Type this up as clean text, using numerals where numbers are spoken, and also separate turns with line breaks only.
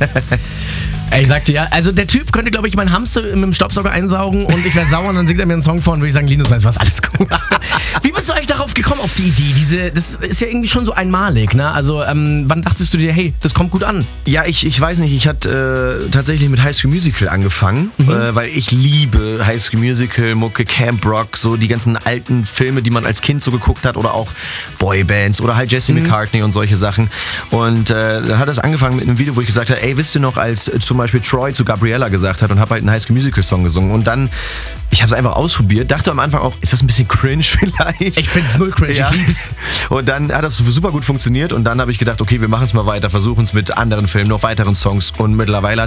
Ey, ich sag dir, ja, also der Typ könnte, glaube ich, meinen Hamster mit dem Staubsauger einsaugen und ich wäre sauer und dann singt er mir einen Song vor und würde ich sagen, Linus, weißt du was, alles gut. Wie bist du eigentlich darauf gekommen, auf die Idee? Das ist ja irgendwie schon so einmalig, ne? Also, wann dachtest du dir, hey, das kommt gut an?
Ja, ich weiß nicht, ich hatte tatsächlich mit High School Musical angefangen, weil ich liebe High School Musical, Mucke, Camp Rock, so die ganzen alten Filme, die man als Kind so geguckt hat oder auch Boybands oder halt Jesse McCartney und solche Sachen. Und dann hat es angefangen mit einem Video, wo ich gesagt habe, ey, wisst ihr noch, als zum Beispiel Troy zu Gabriella gesagt hat und habe halt einen High School Musical Song gesungen und dann, ich habe es einfach ausprobiert, dachte am Anfang auch, ist das ein bisschen cringe vielleicht?
Ich find's null cringe,
ja.
Ich lieb's.
Und dann hat das super gut funktioniert und dann habe ich gedacht, okay, wir machen es mal weiter, versuchen es mit anderen Filmen, noch weiteren Songs und mittlerweile